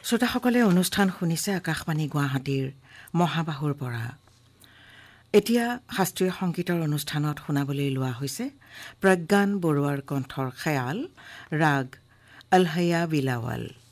শ্ৰোতাসকলে অনুষ্ঠান শুনিছে আকাশবাণী গুৱাহাটীৰ মহাবাহুৰ পৰা। এতিয়া শাস্ত্ৰীয় সংগীতৰ অনুষ্ঠানত শুনাবলৈ লোৱা হৈছে প্ৰজ্ঞান বৰুৱাৰ কণ্ঠৰ খেয়াল ৰাগ আলহায়া বিলাৱাল।